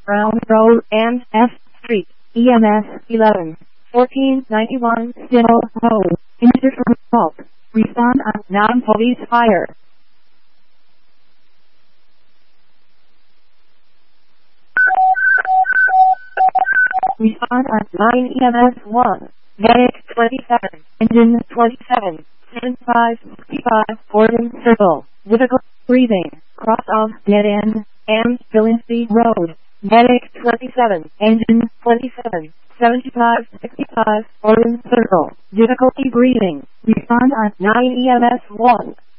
Brown Road and F Street, EMS 11, 1491 Still Road, Interfault. Respond on non-police fire. Respond on 9 EMS 1, Medic 27, Engine 27, 7565 Gordon Circle, difficult breathing, cross off dead end, Ambulance Road, Medic 27, Engine 27, 7565 Gordon Circle, difficulty breathing. Respond on 9 EMS 1.